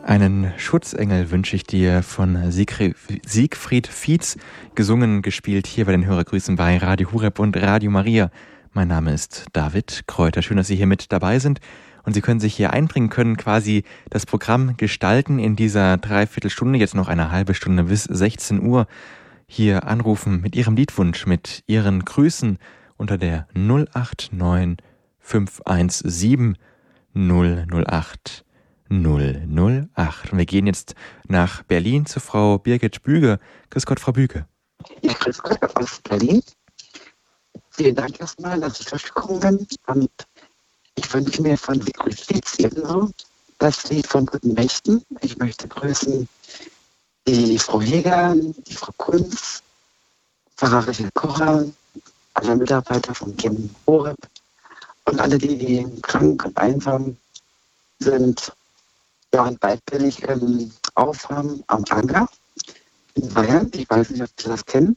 Einen Schutzengel wünsche ich dir von Siegfried Fietz, gesungen, gespielt hier bei den Hörergrüßen bei Radio Horeb und Radio Maria. Mein Name ist David Kräuter. Schön, dass Sie hier mit dabei sind und Sie können sich hier einbringen, können quasi das Programm gestalten in dieser Dreiviertelstunde, jetzt noch eine halbe Stunde bis 16 Uhr. Hier anrufen mit Ihrem Liedwunsch, mit Ihren Grüßen unter der 089 517 008 008. Und wir gehen jetzt nach Berlin zu Frau Birgit Büge. Grüß Gott, Frau Büge. Ja, grüß Gott aus Berlin. Vielen Dank erstmal, dass ich durchgekommen bin. Und ich wünsche mir von Siegfried Fietz ebenso das Lied von Guten Mächten. Ich möchte grüßen die Frau Heger, die Frau Kunz, Pfarrer Richard Kocher, alle Mitarbeiter von Kim Horeb und alle, die krank und einsam sind. Ja, und bald bin ich Aufhaben am Anger in Bayern. Ich weiß nicht, ob Sie das kennen.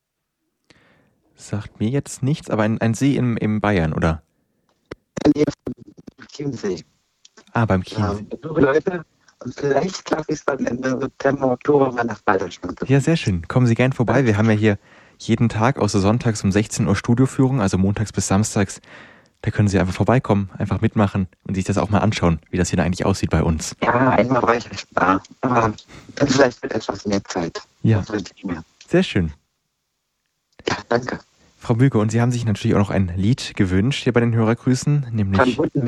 Sagt mir jetzt nichts, aber ein See im Bayern, oder? In der Nähe vom Chiemsee. Ah, beim Chiemsee. Besuche Leute und vielleicht schaffe ich es dann Ende September, Oktober mal nach Balderschwang. Ja, sehr schön. Kommen Sie gern vorbei. Wir haben ja hier jeden Tag außer sonntags um 16 Uhr Studioführung, also montags bis samstags. Da können Sie einfach vorbeikommen, einfach mitmachen und sich das auch mal anschauen, wie das hier eigentlich aussieht bei uns. Ja, einmal war ich echt da, aber dann vielleicht mit etwas mehr Zeit. Ja, Das wünsche ich mir. sehr schön. Ja, danke. Frau Büge, und Sie haben sich natürlich auch noch ein Lied gewünscht hier bei den Hörergrüßen, nämlich Von Guten